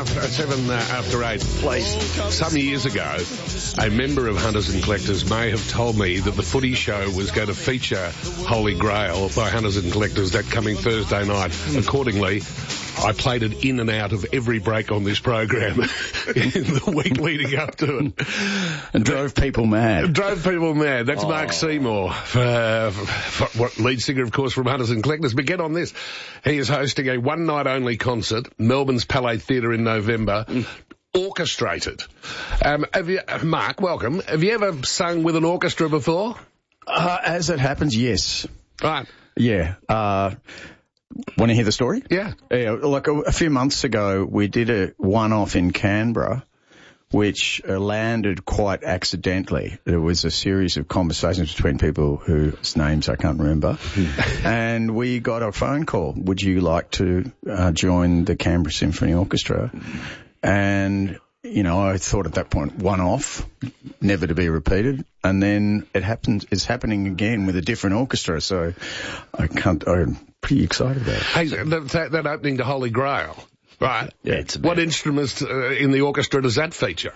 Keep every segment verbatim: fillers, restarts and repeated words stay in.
after, seven uh, after eight. Please. Some years ago, a member of Hunters and Collectors may have told me that the Footy Show was going to feature Holy Grail by Hunters and Collectors that coming Thursday night. Accordingly, I played it in and out of every break on this program in the week leading up to it. And drove people mad. Drove people mad. That's Oh. Mark Seymour, uh, for, what, lead singer, of course, from Hunters and Collectors. But get on this. He is hosting a one-night-only concert, Melbourne's Palais Theatre in November, mm. orchestrated. Um, have you, Mark, welcome. Have you ever sung with an orchestra before? Uh, as it happens, yes. Right. Yeah. Uh, want to hear the story? Yeah. Yeah. Like a, a few months ago, we did a one-off in Canberra, which uh, landed quite accidentally. There was a series of conversations between people whose names I can't remember. And we got a phone call. Would you like to uh, join the Canberra Symphony Orchestra? And, you know, I thought at that point, one off, never to be repeated. And then it happens, it's happening again with a different orchestra. So I can't, I'm pretty excited about it. Hey, that, that opening to Holy Grail. Right. Yeah, it's a What instruments uh, in the orchestra does that feature?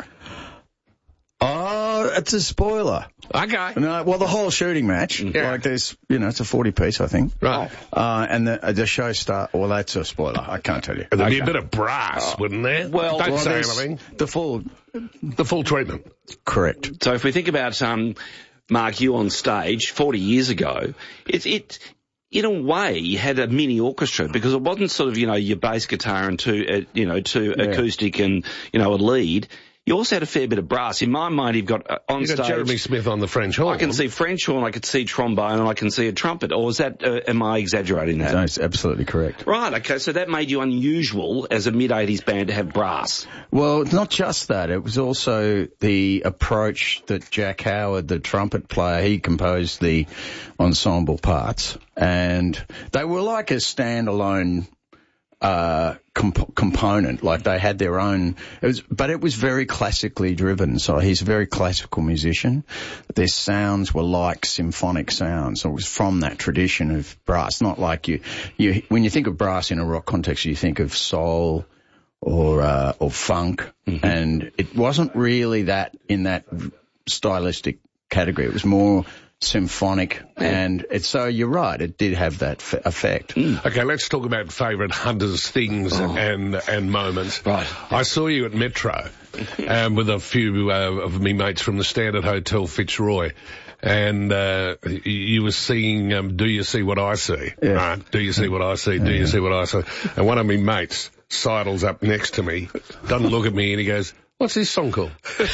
Oh, it's a spoiler. Okay. No, well, the whole shooting match, Yeah. like there's, you know, it's a forty piece, I think. Right. Uh, and the, uh, the show start, well, that's a spoiler. I can't tell you. There'd be Okay. a bit of brass, wouldn't there? Well, Don't Well, say there's anything. the full, The full treatment. correct. So if we think about, um, Mark, you on stage forty years ago, it, it, in a way, you had a mini orchestra because it wasn't sort of, you know, your bass guitar and two, uh, you know, two Yeah. acoustic and, you know, a lead. You also had a fair bit of brass. In my mind, you've got uh, on You got stage. Jeremy Smith on the French horn. I can see French horn, I could see trombone, and I can see a trumpet. Or is that, uh, am I exaggerating that? No, it's absolutely correct. Right, okay, so that made you unusual as a mid-eighties band to have brass. Well, not just that. It was also the approach that Jack Howard, the trumpet player, he composed the ensemble parts. And they were like a standalone uh comp- component, like they had their own, it was, but it was very classically driven, so he's a very classical musician. Their sounds were like symphonic sounds, so it was from that tradition of brass, not like you, you, when you think of brass in a rock context, you think of soul or, uh, or funk, mm-hmm. and it wasn't really that in that stylistic category, it was more symphonic, and it's, so you're right, it did have that f- effect. Mm. Okay, let's talk about favourite Hunters things Oh. and and moments. Right. I saw you at Metro um, with a few uh, of me mates from the Standard Hotel Fitzroy, and uh, you were singing um, Do You See What I See? Yeah. Right? Do you see what I see? Do you see what I see? And one of me mates sidles up next to me, doesn't look at me, and he goes, "What's this song called?"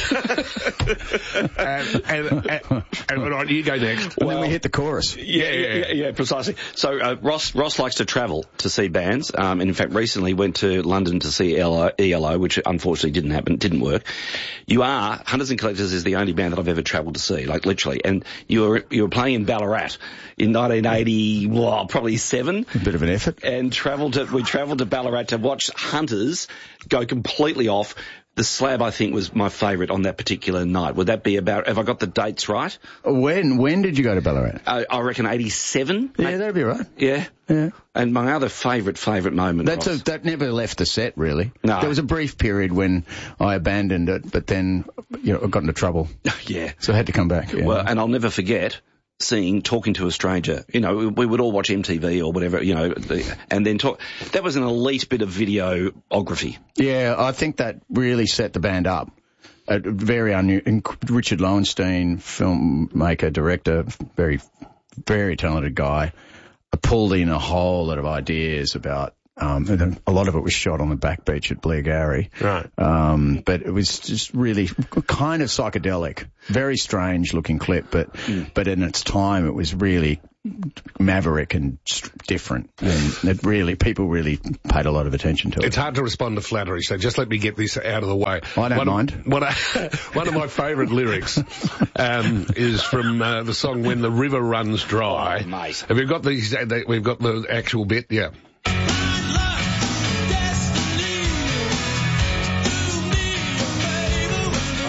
and, and, and, and right, you go next. And then we hit the chorus. Yeah, yeah, yeah, yeah, precisely. So uh, Ross Ross likes to travel to see bands, um, and in fact recently went to London to see E L O, which unfortunately didn't happen, didn't work. You are Hunters and Collectors is the only band that I've ever travelled to see, like literally, and you were you were playing in Ballarat in nineteen eighty, well, probably seven. A bit of an effort. And travelled to we travelled to Ballarat to watch Hunters go completely off. The Slab, I think, was my favourite on that particular night. Would that be about, have I got the dates right? When when did you go to Ballarat? I, I reckon eighty-seven. Yeah, that'd be right. Yeah. Yeah. And my other favourite, favourite moment That's Ross. a, that never left the set, really. No. There was a brief period when I abandoned it, but then, you know, I got into trouble. Yeah. So I had to come back. Yeah. Well, and I'll never forget seeing Talking to a Stranger. You know, we, we would all watch M T V or whatever, you know, the, and then talk. That was an elite bit of videography. Yeah, I think that really set the band up. A very unusual. Richard Lowenstein, filmmaker, director, very, very talented guy, pulled in a whole lot of ideas about. Um, and a lot of it was shot on the back beach at Blairgowrie. Right. Um, but it was just really kind of psychedelic, very strange looking clip, but, mm. but in its time it was really maverick and different. And it really, people really paid a lot of attention to it. It's hard to respond to flattery, so just let me get this out of the way. I don't one mind. Of, one, of, one of my favourite lyrics um, is from uh, the song When the River Runs Dry. Oh, mate. Have you got these? Uh, they, we've got the actual bit, yeah.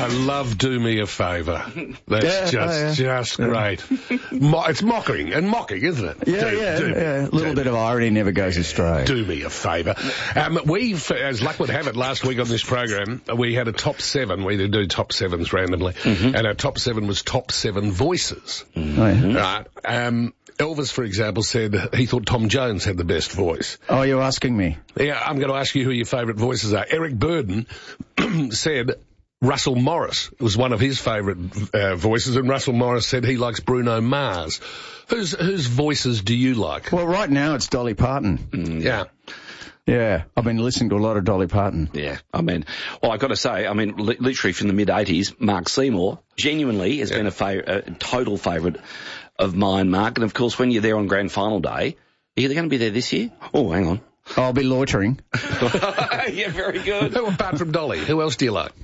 I love Do Me a Favour. That's Yeah, just oh, yeah. just great. Mo- it's mocking and mocking, isn't it? Yeah, do, yeah, do, yeah. A little do, bit of irony never goes astray. Do me a favour. Um, we've, as luck would have it, last week on this program, we had a top seven. We do top sevens randomly. Mm-hmm. And our top seven was top seven voices. Mm-hmm. Oh, yeah. Right. Um, Elvis, for example, said he thought Tom Jones had the best voice. Oh, you're asking me? Yeah, I'm going to ask you who your favourite voices are. Eric Burden said Russell Morris was one of his favourite uh, voices, and Russell Morris said he likes Bruno Mars. Whose whose voices do you like? Well, right now it's Dolly Parton. Mm, yeah. Yeah, I've been listening to a lot of Dolly Parton. Yeah, I mean, well, I've got to say, I mean, li- literally from the mid-eighties, Mark Seymour genuinely has yeah. been a, fa- a total favourite of mine, Mark. And, of course, when you're there on Grand Final Day, are you going to be there this year? Oh, hang on. I'll be loitering. Yeah, very good. Who, apart from Dolly, who else do you like?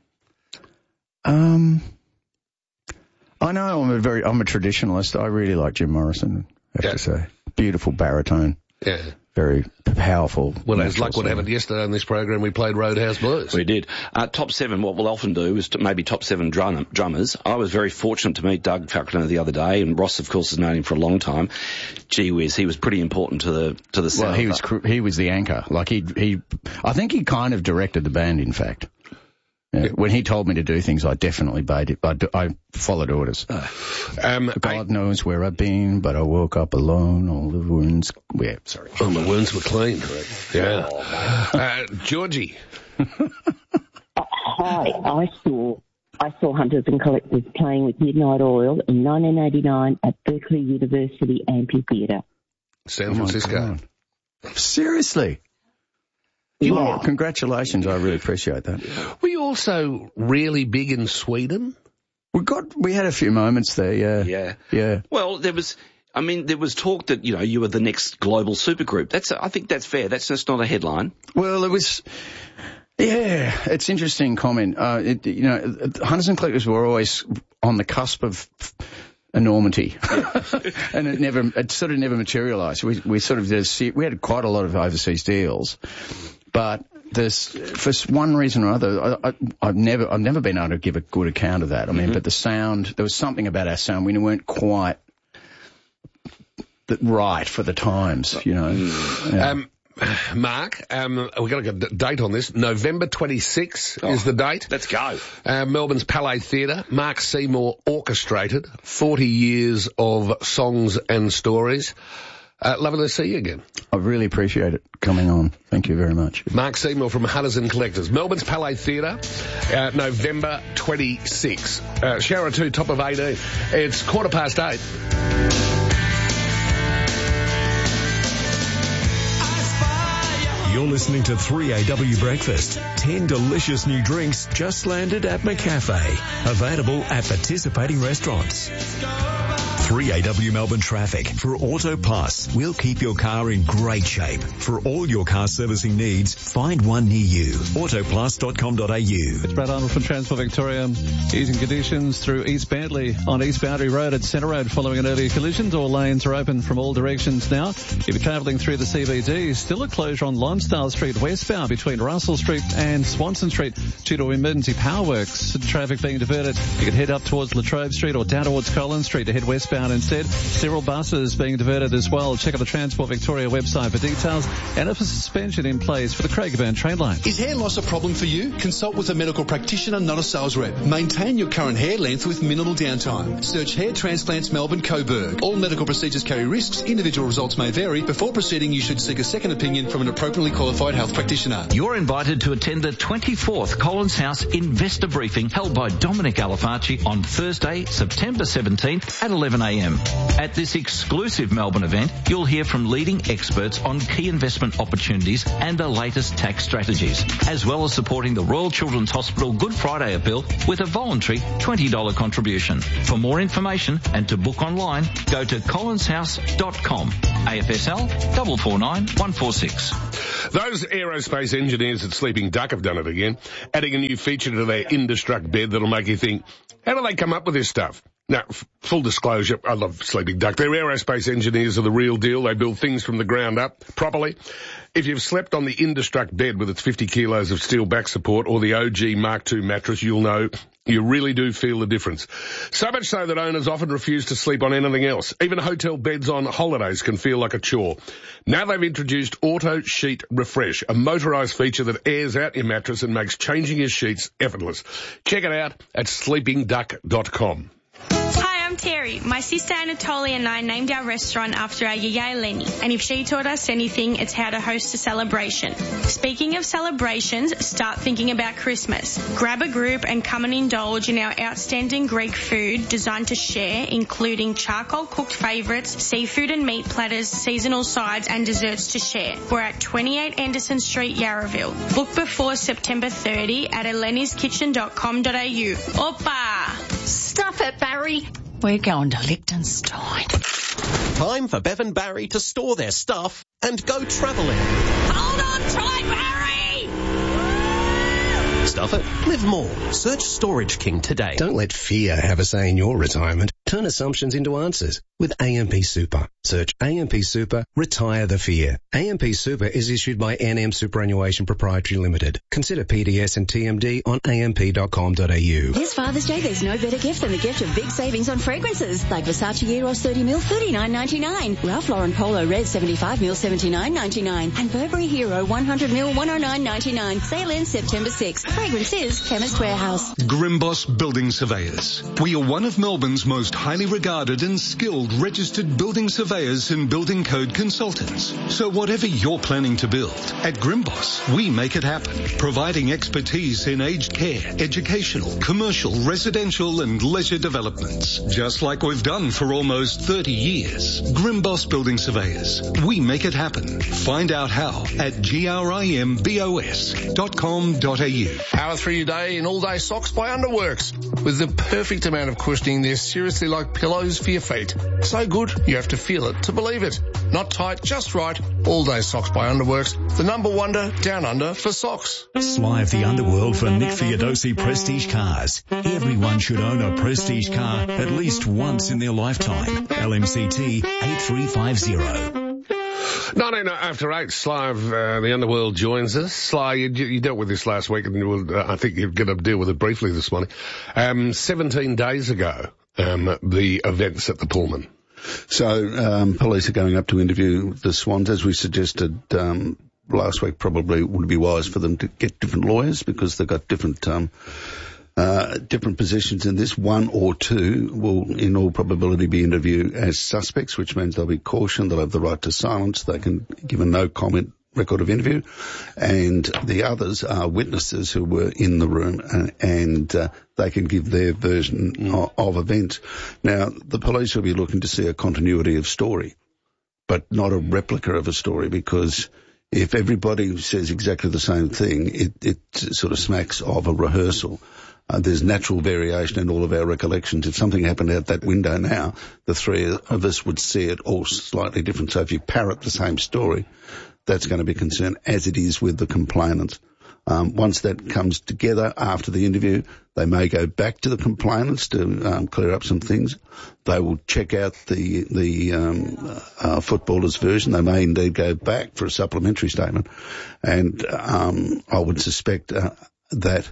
Um, I know I'm a very, I'm a traditionalist. I really like Jim Morrison, I have yeah. to say. Beautiful baritone. Yeah. Very powerful. Well, as luck would have it, yesterday on this program we played Roadhouse Blues. We did. Uh, top seven, what we'll often do is to maybe top seven drum- drummers. I was very fortunate to meet Doug Falconer the other day, and Ross, of course, has known him for a long time. Gee whiz, he was pretty important to the to the sound. Well, he was cr- he was the anchor. Like he he, I think he kind of directed the band. In fact, yeah, yeah. When he told me to do things, I definitely obeyed it. I, do, I followed orders. Uh, um, God I, knows where I've been, but I woke up alone. All the wounds. Yeah, sorry. Oh, my wounds were clean. Yeah, oh, uh, Georgie. uh, hi, I saw I saw Hunters and Collectors playing with Midnight Oil in nineteen eighty-nine at Berkeley University Amphitheatre. San Francisco. Oh, seriously? Yeah. Oh, congratulations. I really appreciate that. Were you also really big in Sweden? We got, we had a few moments there, yeah. Yeah. Yeah. Well, there was, I mean, there was talk that, you know, you were the next global supergroup. That's, I think that's fair. That's just not a headline. Well, it was, yeah, it's interesting comment. Uh, it, you know, Hunters and Collectors were always on the cusp of enormity. And it never, it sort of never materialized. We, we sort of just, we had quite a lot of overseas deals, but there's, for one reason or other, I, I, I've never, I've never been able to give a good account of that. I mean, mm-hmm. but the sound, there was something about our sound. We weren't quite the, right for the times, you know. Mm. Yeah. Um, Mark, um, we've got a date on this. November twenty-sixth oh, is the date. Let's go. Uh, Melbourne's Palais Theatre. Mark Seymour orchestrated forty years of songs and stories. Uh, lovely to see you again. I really appreciate it coming on. Thank you very much. Mark Seymour from Hunters and Collectors. Melbourne's Palais Theatre, uh, November twenty-sixth. Uh, Shara two, top of eighteen. It's quarter past eight. You're listening to three A W Breakfast. Ten delicious new drinks just landed at McCafe. Available at participating restaurants. three A W Melbourne traffic. For Auto Plus, we'll keep your car in great shape. For all your car servicing needs, find one near you. autoplus dot com dot a u. It's Brad Arnold from Transport Victoria. Easing conditions through East Bandley on East Boundary Road at Centre Road following an earlier collision. All lanes are open from all directions now. If you're travelling through the C B D, still a closure on Lonsdale Street westbound between Russell Street and Swanson Street due to emergency power works. Traffic being diverted. You can head up towards Latrobe Street or down towards Collins Street to head westbound instead. Several buses being diverted as well. Check out the Transport Victoria website for details and if a suspension in place for the Craigieburn train line. Is hair loss a problem for you? Consult with a medical practitioner, not a sales rep. Maintain your current hair length with minimal downtime. Search Hair Transplants Melbourne Coburg. All medical procedures carry risks. Individual results may vary. Before proceeding, you should seek a second opinion from an appropriately qualified health practitioner. You're invited to attend the twenty-fourth Collins House Investor Briefing held by Dominic Alifacci on Thursday, September seventeenth at eleven a m. At this exclusive Melbourne event, you'll hear from leading experts on key investment opportunities and the latest tax strategies, as well as supporting the Royal Children's Hospital Good Friday Appeal with a voluntary twenty dollars contribution. For more information and to book online, go to collins house dot com. A F S L four four nine one four six. Those aerospace engineers at Sleeping Duck have done it again, adding a new feature to their Indestruct bed that'll make you think, how do they come up with this stuff? Now, f- full disclosure, I love Sleeping Duck. Their aerospace engineers are the real deal. They build things from the ground up properly. If you've slept on the Indestruct bed with its fifty kilos of steel back support or the O G Mark two mattress, you'll know You really do feel the difference. So much so that owners often refuse to sleep on anything else. Even hotel beds on holidays can feel like a chore. Now they've introduced Auto Sheet Refresh, a motorised feature that airs out your mattress and makes changing your sheets effortless. Check it out at sleeping duck dot com. Hi, I'm Terry. My sister Anatolia and I named our restaurant after our yaya Lenny, and if she taught us anything, it's how to host a celebration. Speaking of celebrations, start thinking about Christmas. Grab a group and come and indulge in our outstanding Greek food designed to share, including charcoal cooked favourites, seafood and meat platters, seasonal sides and desserts to share. We're at twenty-eight Anderson Street, Yarraville. Book before September thirtieth at elenis kitchen dot com dot a u. Opa! Stuff it, Barry. We're going to Liechtenstein. Time for Bev and Barry to store their stuff and go travelling. Hold on tight, Barry! Stuff it. Live more. Search Storage King today. Don't let fear have a say in your retirement. Turn assumptions into answers with A M P Super. Search A M P Super, retire the fear. A M P Super is issued by N M Superannuation Proprietary Limited. Consider P D S and T M D on a m p dot com dot a u. This Father's Day, there's no better gift than the gift of big savings on fragrances. Like Versace Eros thirty mil, thirty-nine ninety-nine. Ralph Lauren Polo Red seventy-five mil, seventy-nine ninety-nine. And Burberry Hero one hundred mil, one oh nine ninety-nine. Sale ends September sixth. Fragrance is Chemist Warehouse. Grimboss Building Surveyors. We are one of Melbourne's most highly regarded and skilled registered building surveyors and building code consultants. So whatever you're planning to build, at Grimboss, we make it happen, providing expertise in aged care, educational, commercial, residential and leisure developments, just like we've done for almost thirty years. Grimboss Building Surveyors. We make it happen. Find out how at grimbos dot com dot a u. Power through your day in all-day socks by Underworks. With the perfect amount of cushioning, they're seriously like pillows for your feet. So good, you have to feel it to believe it. Not tight, just right. All-day socks by Underworks. The number wonder down under for socks. Slive the underworld for Nick Fiodosi Prestige Cars. Everyone should own a Prestige car at least once in their lifetime. L M C T eight three five zero. nineteen after eight, Slive, uh, the underworld joins us. Sly, you, you dealt with this last week, and you will, uh, I think you're going to deal with it briefly this morning. Um, seventeen days ago, um, the events at the Pullman. So, um, police are going up to interview the Swans, as we suggested, um, last week. Probably would be wise for them to get different lawyers because they've got different, um, Uh, different positions in this. One or two will, in all probability, be interviewed as suspects, which means they'll be cautioned. They'll have the right to silence. They can give a no-comment record of interview. And the others are witnesses who were in the room, and, and uh, they can give their version mm. of, of events. Now, the police will be looking to see a continuity of story, but not a replica of a story, because if everybody says exactly the same thing, it, it sort of smacks of a rehearsal. Uh, there's natural variation in all of our recollections. If something happened out that window now, the three of us would see it all slightly different. So if you parrot the same story, that's going to be a concern, as it is with the complainants. Um, once that comes together after the interview, they may go back to the complainants to um, clear up some things. They will check out the the um, uh, footballer's version. They may indeed go back for a supplementary statement. And um, I would suspect uh, that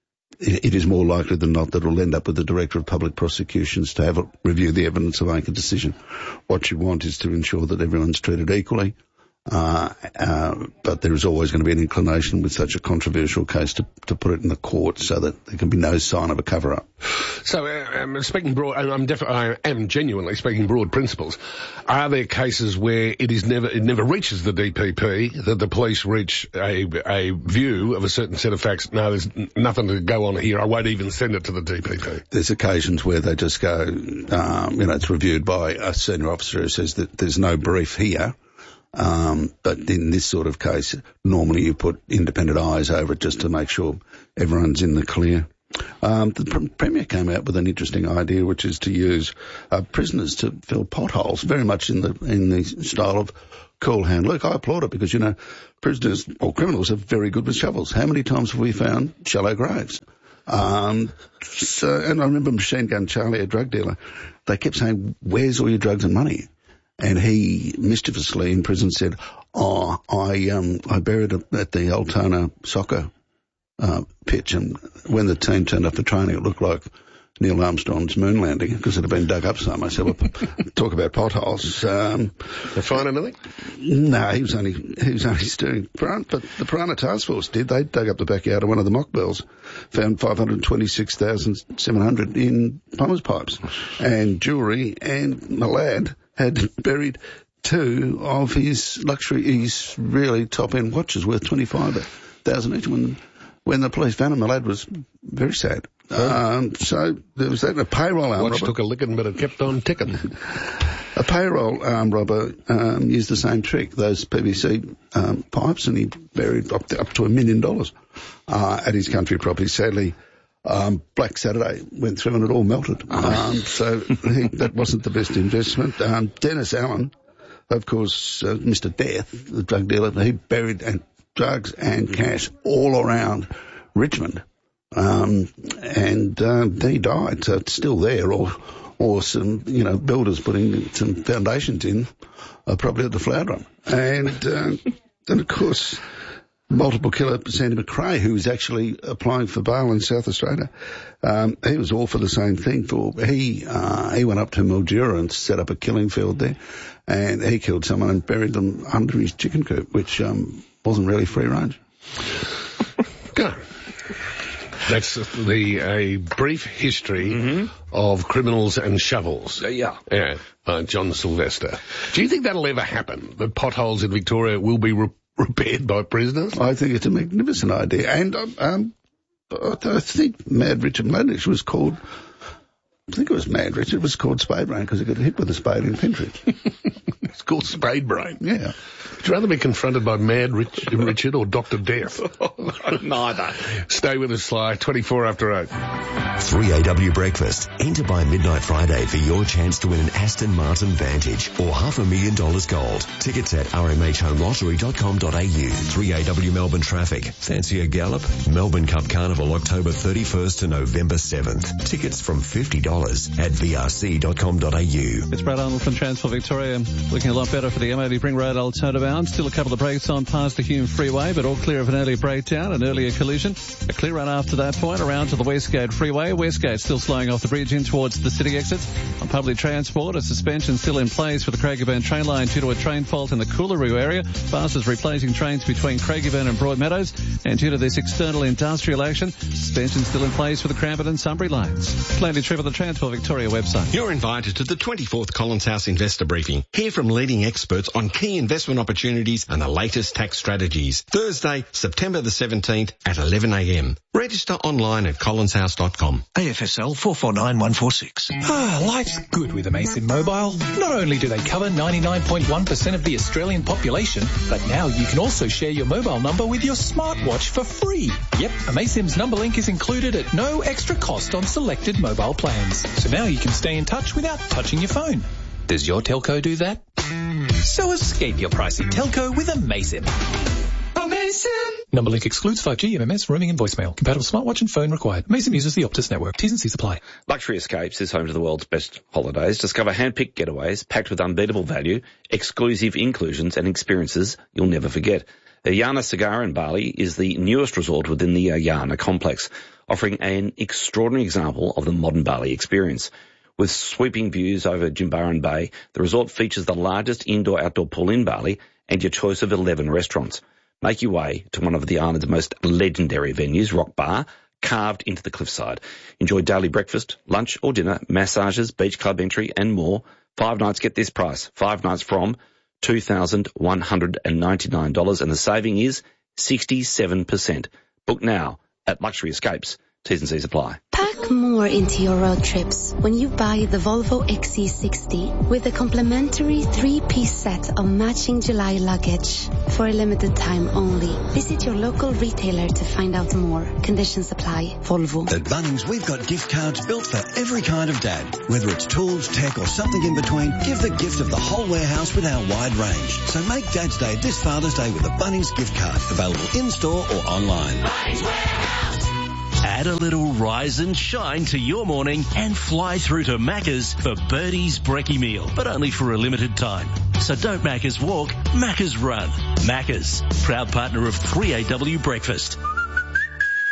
it is more likely than not that it'll end up with the Director of Public Prosecutions to have a review the evidence and make a decision. What you want is to ensure that everyone's treated equally. Uh, uh, but there is always going to be an inclination with such a controversial case to, to put it in the court so that there can be no sign of a cover-up. So, uh, um, speaking broad, I'm def- I am genuinely speaking broad principles. Are there cases where it is never, it never reaches the D P P, that the police reach a, a view of a certain set of facts? No, there's n- nothing to go on here. I won't even send it to the D P P. There's occasions where they just go, um, you know, it's reviewed by a senior officer who says that there's no brief here. Um, but in this sort of case, normally you put independent eyes over it just to make sure everyone's in the clear. Um, the pr- Premier came out with an interesting idea, which is to use uh, prisoners to fill potholes, very much in the in the style of Cool Hand Luke. I applaud it because, you know, prisoners or criminals are very good with shovels. How many times have we found shallow graves? Um, so, and I remember Machine Gun Charlie, a drug dealer, they kept saying, "Where's all your drugs and money?" And he mischievously in prison said, "Oh, I um I buried it at the Altona soccer uh, pitch, and when the team turned up for training, it looked like Neil Armstrong's moon landing because it had been dug up so much. So we'll talk about potholes. Um, they find anything? No, he was only he was only steering front, but the Piranha Task Force did. They dug up the backyard of one of the mockbells, found five hundred twenty-six thousand seven hundred in plumber's pipes and jewellery, and my lad had buried two of his luxury, his really top-end watches worth twenty-five thousand each. When, when the police found him, my lad was very sad. Um, so there was that. A payroll arm Watch robber. took a licking, but it kept on ticking. A payroll arm robber um, used the same trick, those P V C um, pipes, and he buried up to, up to a million dollars uh, at his country property. Sadly, um, Black Saturday went through and it all melted. Um, so he, that wasn't the best investment. Um, Dennis Allen, of course, uh, Mister Death, the drug dealer, he buried and drugs and cash all around Richmond. Um, and, uh, then he died, so it's still there, or, or some, you know, builders putting some foundations in, uh, probably at the flower drum. And, uh, then of course, multiple killer Sandy McRae, who was actually applying for bail in South Australia, um, he was all for the same thing. For, he, uh, he went up to Mildura and set up a killing field there, and he killed someone and buried them under his chicken coop, which, um, wasn't really free range. Go. That's the a brief history mm-hmm. of criminals and shovels. Uh, yeah. Yeah, uh, John Sylvester. Do you think that'll ever happen, that potholes in Victoria will be re- repaired by prisoners? I think it's a magnificent idea. And um, um, I think Mad Richard Mladich was called, I think it was Mad Richard, it was called Spade Brain because he got hit with a spade in Pentridge. It's called Spade Brain. Yeah. Would you rather be confronted by Mad Rich, Richard or Doctor Death? Neither. Stay with us, Sly. twenty-four after eight. three A W Breakfast. Enter by midnight Friday for your chance to win an Aston Martin Vantage or half a million dollars gold. Tickets at r m h home lottery dot com dot a u. three A W Melbourne traffic. Fancy a gallop? Melbourne Cup Carnival October thirty-first to November seventh. Tickets from fifty dollars at v r c dot com dot a u. It's Brad Arnold from Transport Victoria. Looking a lot better for the M O D Bring Road Alternative. Still a couple of breaks on past the Hume Freeway, but all clear of an early breakdown, an earlier collision. A clear run after that point around to the Westgate Freeway. Westgate still slowing off the bridge in towards the city exits. On public transport, a suspension still in place for the Craigieburn train line due to a train fault in the Coolaroo area. Buses replacing trains between Craigieburn and Broadmeadows. And due to this external industrial action, suspension still in place for the Cranbourne and Sunbury lines. Plenty trip of the Transport Victoria website. You're invited to the twenty-fourth Collins House Investor Briefing. Hear from leading experts on key investment opportunities and the latest tax strategies. Thursday, September the seventeenth at eleven a m. Register online at collins house dot com. A F S L four four nine one four six. Ah, life's good with Amaysim Mobile. Not only do they cover ninety-nine point one percent of the Australian population, but now you can also share your mobile number with your smartwatch for free. Yep, Amaysim's number link is included at no extra cost on selected mobile plans. So now you can stay in touch without touching your phone. Does your telco do that? So escape your pricey telco with Amaysim. Amaysim! Number link excludes five G, M M S, roaming and voicemail. Compatible smartwatch and phone required. Amaysim uses the Optus network. T's and C's apply. Luxury Escapes is home to the world's best holidays. Discover hand-picked getaways packed with unbeatable value, exclusive inclusions and experiences you'll never forget. Ayana Cigar in Bali is the newest resort within the Ayana complex, offering an extraordinary example of the modern Bali experience. With sweeping views over Jimbaran Bay, the resort features the largest indoor-outdoor pool in Bali and your choice of eleven restaurants. Make your way to one of the island's most legendary venues, Rock Bar, carved into the cliffside. Enjoy daily breakfast, lunch or dinner, massages, beach club entry and more. Five nights, get this price, five nights from two thousand one hundred ninety-nine dollars, and the saving is sixty-seven percent. Book now at Luxury Escapes. T's and C's apply. Pack more into your road trips when you buy the Volvo X C sixty with a complimentary three-piece set of matching July luggage for a limited time only. Visit your local retailer to find out more. Conditions apply. Volvo. At Bunnings, we've got gift cards built for every kind of dad. Whether it's tools, tech or something in between, give the gift of the whole warehouse with our wide range. So make Dad's Day this Father's Day with a Bunnings gift card. Available in-store or online. Bunnings Warehouse. Add a little rise and shine to your morning and fly through to Macca's for Birdie's Brekkie Meal, but only for a limited time. So don't Macca's walk, Macca's run. Macca's, proud partner of three A W Breakfast.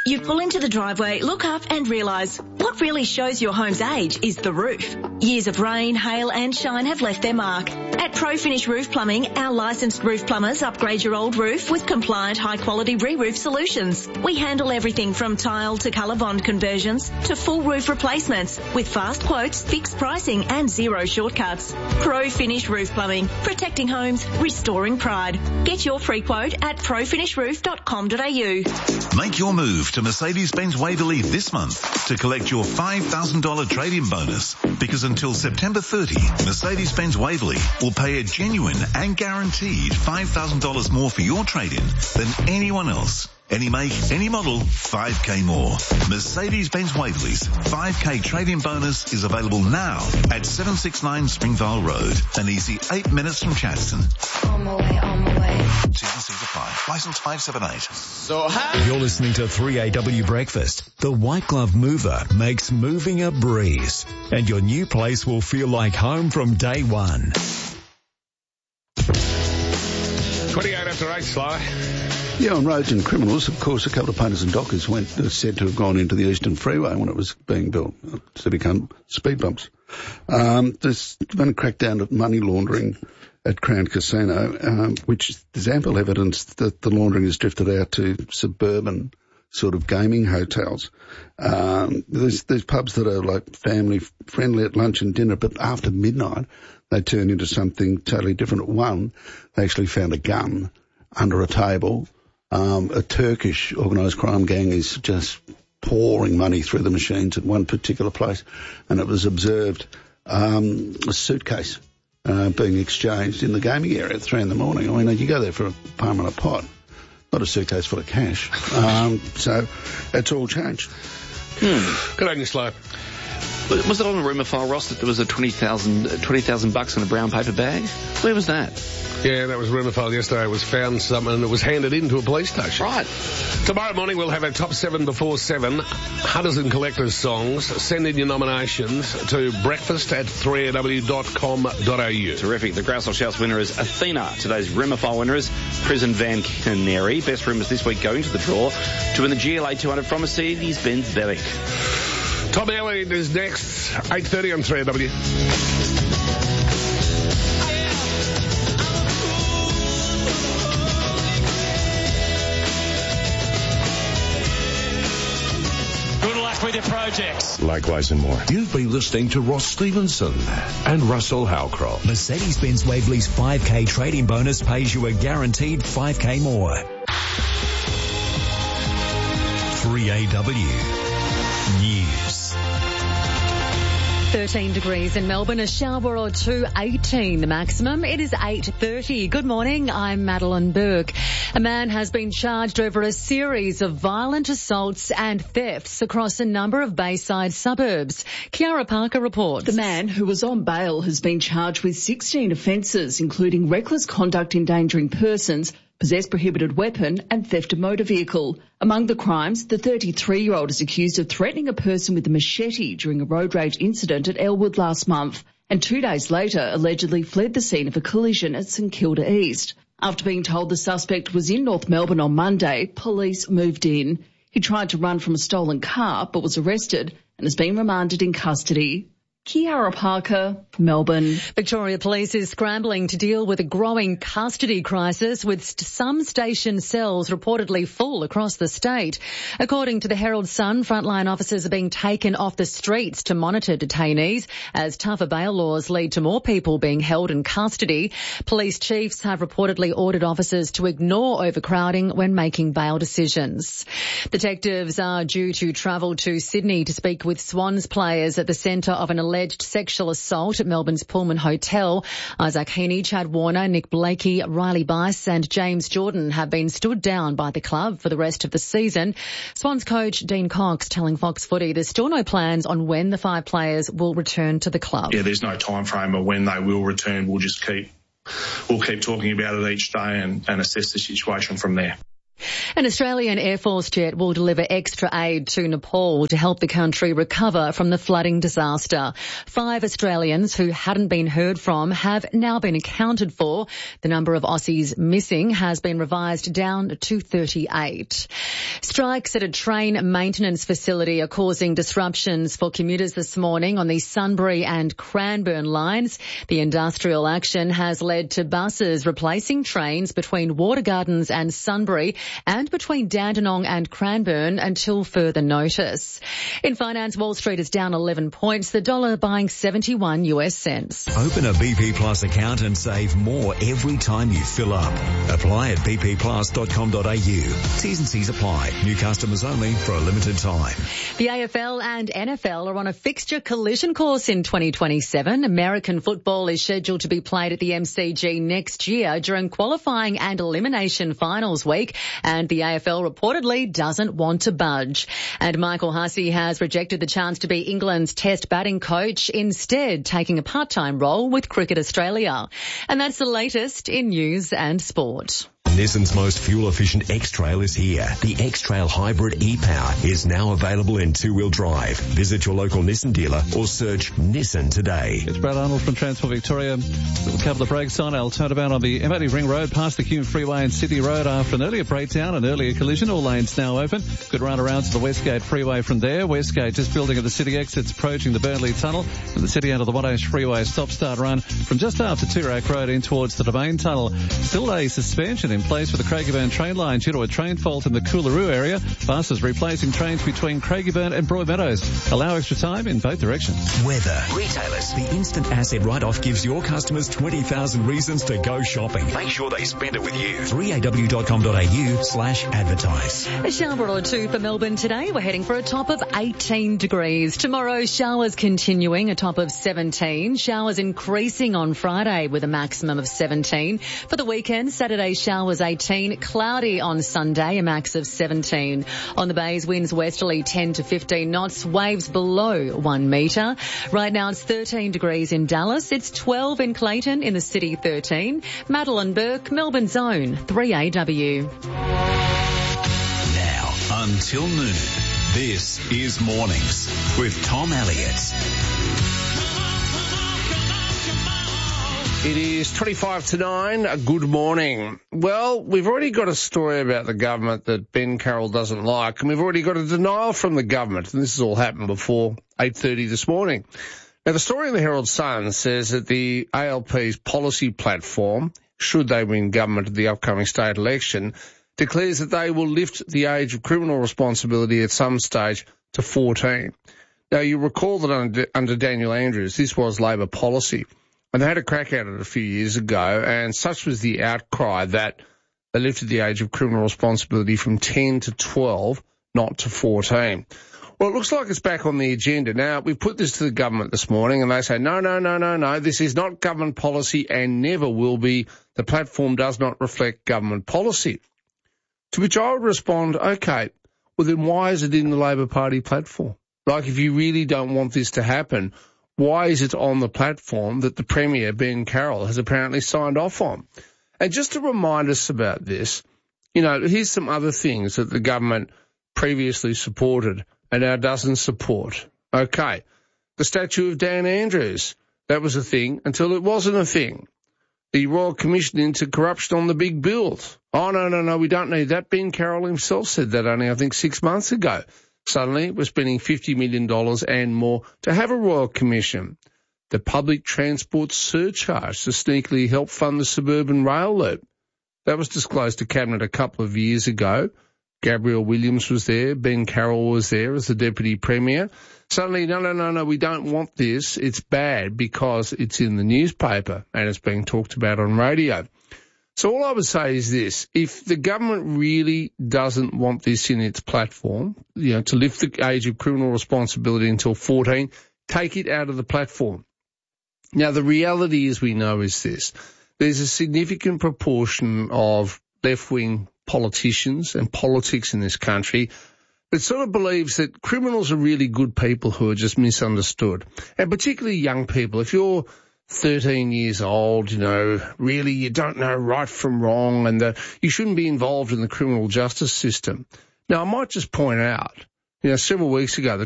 You pull into the driveway, look up and realise what really shows your home's age is the roof. Years of rain, hail and shine have left their mark. At ProFinish Roof Plumbing, our licensed roof plumbers upgrade your old roof with compliant high-quality re-roof solutions. We handle everything from tile to colour bond conversions to full roof replacements with fast quotes, fixed pricing and zero shortcuts. ProFinish Roof Plumbing, protecting homes, restoring pride. Get your free quote at pro finish roof dot com dot a u. Make your move to Mercedes-Benz Waverley this month to collect your five thousand dollars trade-in bonus, because until September thirtieth, Mercedes-Benz Waverley will pay a genuine and guaranteed five thousand dollars more for your trade-in than anyone else. Any make, any model, five K more. Mercedes-Benz Waverley's five K trade-in bonus is available now at seven sixty-nine Springvale Road, an easy eight minutes from Chadstone. On my way, on my way. T's and C's apply. Licence five seven eight. So how? You're listening to three A W Breakfast. The White Glove Mover makes moving a breeze, and your new place will feel like home from day one. twenty-eight after eight, Sly. Yeah, on roads and criminals, of course, a couple of punters and dockers went uh, said to have gone into the Eastern Freeway when it was being built to become speed bumps. Um, there's been a crackdown of money laundering at Crown Casino, um, which there's ample evidence that the laundering has drifted out to suburban sort of gaming hotels. Um, there's, there's pubs that are like family friendly at lunch and dinner, but after midnight they turn into something totally different. At one, they actually found a gun under a table. Um, a Turkish organised crime gang is just pouring money through the machines at one particular place, and it was observed um, a suitcase uh, being exchanged in the gaming area at three in the morning. I mean, you go there for a palm and a pot, not a suitcase full of cash. Um, so it's all changed. Hmm. Good on you, Slow. Was it on a rumour file, Ross, that there was a twenty thousand twenty thousand bucks in a brown paper bag? Where was that? Yeah, that was rumour file yesterday. It was found something and it was handed in to a police station. Right. Tomorrow morning we'll have our top seven before seven Hunters and Collectors songs. Send in your nominations to breakfast at three a w dot com dot a u. Terrific. The Grouse House winner is Athena. Today's rumour file winner is Prison Van Canary. Best rumours this week going to the draw to win the G L A two hundred from Mercedes-Benz Berwick. Tom Elliott is next, eight thirty on three A W. With your projects. Likewise and more. You've been listening to Ross Stevenson and Russell Howcroft. Mercedes-Benz Waverley's five K trading bonus pays you a guaranteed five K more. three A W News. thirteen degrees in Melbourne, a shower or two, eighteen the maximum. It is eight thirty. Good morning, I'm Madeline Burke. A man has been charged over a series of violent assaults and thefts across a number of Bayside suburbs. Kiara Parker reports. The man, who was on bail, has been charged with sixteen offences, including reckless conduct endangering persons, possessed prohibited weapon and theft of motor vehicle. Among the crimes, the thirty-three-year-old is accused of threatening a person with a machete during a road rage incident at Elwood last month, and two days later allegedly fled the scene of a collision at St Kilda East. After being told the suspect was in North Melbourne on Monday, police moved in. He tried to run from a stolen car but was arrested and has been remanded in custody. Kiara Parker, Melbourne. Victoria Police is scrambling to deal with a growing custody crisis, with st- some station cells reportedly full across the state. According to the Herald Sun, frontline officers are being taken off the streets to monitor detainees as tougher bail laws lead to more people being held in custody. Police chiefs have reportedly ordered officers to ignore overcrowding when making bail decisions. Detectives are due to travel to Sydney to speak with Swans players at the centre of an alleged alleged sexual assault at Melbourne's Pullman Hotel. Isaac Heaney, Chad Warner, Nick Blakey, Riley Bice and James Jordan have been stood down by the club for the rest of the season. Swans coach Dean Cox telling Fox Footy there's still no plans on when the five players will return to the club. Yeah, there's no time frame of when they will return. We'll just keep, we'll keep talking about it each day and, and assess the situation from there. An Australian Air Force jet will deliver extra aid to Nepal to help the country recover from the flooding disaster. Five Australians who hadn't been heard from have now been accounted for. The number of Aussies missing has been revised down to thirty-eight. Strikes at a train maintenance facility are causing disruptions for commuters this morning on the Sunbury and Cranbourne lines. The industrial action has led to buses replacing trains between Water Gardens and Sunbury and between Dandenong and Cranbourne until further notice. In finance, Wall Street is down eleven points, the dollar buying seventy-one US cents. Open a B P Plus account and save more every time you fill up. Apply at b p plus dot com dot a u. T's and C's apply. New customers only for a limited time. The A F L and N F L are on a fixture collision course in twenty twenty-seven. American football is scheduled to be played at the M C G next year during qualifying and elimination finals week, and the A F L reportedly doesn't want to budge. And Michael Hussey has rejected the chance to be England's test batting coach, instead taking a part-time role with Cricket Australia. And that's the latest in news and sport. Nissan's most fuel-efficient X-Trail is here. The X-Trail Hybrid E-Power is now available in two-wheel drive. Visit your local Nissan dealer or search Nissan today. It's Brad Arnold from Transport Victoria. With a couple of breaks on, I'll turn about on the M eighty Ring Road past the Hume Freeway and Sydney Road after an earlier breakdown, an earlier collision. All lanes now open. Good run around to the Westgate Freeway from there. Westgate just building at the city exits, approaching the Burnley Tunnel. From the city end of the Monash Freeway stop-start run from just after Toorak Road in towards the Domain Tunnel. Still a suspension in place for the Craigieburn train line due to a train fault in the Coolaroo area. Buses replacing trains between Craigieburn and Broadmeadows. Allow extra time in both directions. Weather. Retailers. The instant asset write-off gives your customers twenty thousand reasons to go shopping. Make sure they spend it with you. three a w dot com dot a u slash advertise. A shower or two for Melbourne today. We're heading for a top of eighteen degrees. Tomorrow, showers continuing, a top of seventeen. Showers increasing on Friday with a maximum of seventeen. For the weekend, Saturday showers eighteen. Cloudy on Sunday, a max of seventeen. On the bays, winds westerly ten to fifteen knots, waves below one metre. Right now it's thirteen degrees in Dallas. It's twelve in Clayton, in the city thirteen. Madeline Burke, Melbourne Zone, three A W. Now, until noon, this is Mornings with Tom Elliott. It is twenty-five to nine. Good morning. Well, we've already got a story about the government that Ben Carroll doesn't like, and we've already got a denial from the government, and this has all happened before eight thirty this morning. Now, the story in the Herald Sun says that the A L P's policy platform, should they win government at the upcoming state election, declares that they will lift the age of criminal responsibility at some stage to fourteen. Now, you recall that under, under Daniel Andrews, this was Labor policy. And they had a crack at it a few years ago, and such was the outcry that they lifted the age of criminal responsibility from ten to twelve, not to fourteen. Well, it looks like it's back on the agenda. Now, we've put this to the government this morning, and they say, no, no, no, no, no, this is not government policy and never will be. The platform does not reflect government policy. To which I would respond, okay, well then why is it in the Labor Party platform? Like, if you really don't want this to happen, why is it on the platform that the Premier, Ben Carroll, has apparently signed off on? And just to remind us about this, you know, here's some other things that the government previously supported and now doesn't support. Okay, the statue of Dan Andrews, that was a thing until it wasn't a thing. The Royal Commission into Corruption on the Big Build. Oh, no, no, no, we don't need that. Ben Carroll himself said that only, I think, six months ago. Suddenly, we're spending fifty million dollars and more to have a Royal Commission. The public transport surcharge to sneakily help fund the suburban rail loop. That was disclosed to Cabinet a couple of years ago. Gabrielle Williams was there. Ben Carroll was there as the Deputy Premier. Suddenly, no, no, no, no, we don't want this. It's bad because it's in the newspaper and it's being talked about on radio. So all I would say is this. If the government really doesn't want this in its platform, you know, to lift the age of criminal responsibility until fourteen, take it out of the platform. Now, the reality, as we know, is this. There's a significant proportion of left-wing politicians and politics in this country that sort of believes that criminals are really good people who are just misunderstood, and particularly young people. If you're thirteen years old, you know, really you don't know right from wrong, and the, you shouldn't be involved in the criminal justice system. Now, I might just point out, you know, several weeks ago, the